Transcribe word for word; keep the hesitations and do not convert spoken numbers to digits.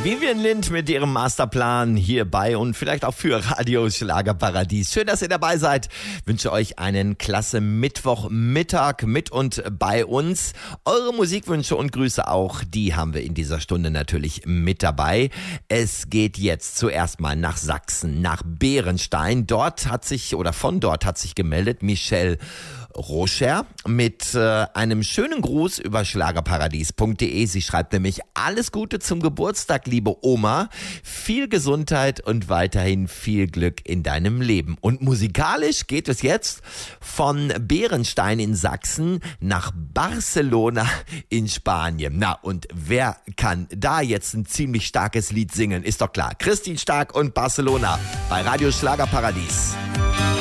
Vivian Lind mit ihrem Masterplan hierbei und vielleicht auch für Radio Schlagerparadies. Schön, dass ihr dabei seid. Ich wünsche euch einen klasse Mittwochmittag mit und bei uns. Eure Musikwünsche und Grüße auch, die haben wir in dieser Stunde natürlich mit dabei. Es geht jetzt zuerst mal nach Sachsen, nach Bärenstein. Dort hat sich, oder von dort hat sich gemeldet Michelle Rocher mit äh, einem schönen Gruß über schlagerparadies punkt de. Sie schreibt nämlich: Alles Gute zum Geburtstag, liebe Oma. Viel Gesundheit und weiterhin viel Glück in deinem Leben. Und musikalisch geht es jetzt von Bärenstein in Sachsen nach Barcelona in Spanien. Na, und wer kann da jetzt ein ziemlich starkes Lied singen? Ist doch klar. Christine Stark und Barcelona bei Radio Schlagerparadies.